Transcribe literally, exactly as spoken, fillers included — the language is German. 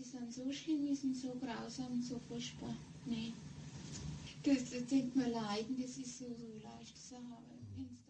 die sind so schlimm, die sind so grausam, so furchtbar. Nee. Das, das denkt man leiden, das ist so, so leicht zu haben.